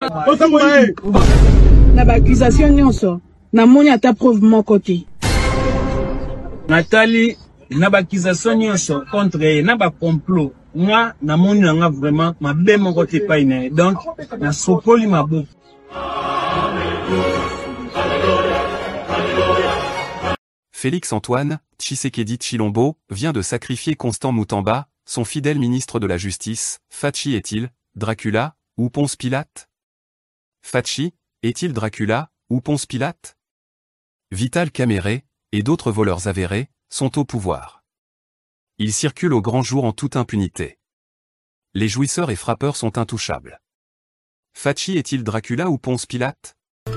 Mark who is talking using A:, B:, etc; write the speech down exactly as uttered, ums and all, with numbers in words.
A: Na ba accusation nyonso na moni ata preuve moko te.
B: Nathalie na ba accusation nyonso contre na ba complot. Moi na moni nga vraiment ma be moko te pa ina. Donc na sokoli mabo.
C: Félix Antoine Tshisekedi Tshilombo vient de sacrifier Constant Moutamba, son fidèle ministre de la Justice. Fachi est-il Dracula ou Ponce Pilate? Fachi est-il Dracula ou Ponce Pilate? Vital Kamerhe et d'autres voleurs avérés sont au pouvoir. Ils circulent au grand jour en toute impunité. Les jouisseurs et frappeurs sont intouchables. Fachi est-il Dracula ou Ponce Pilate?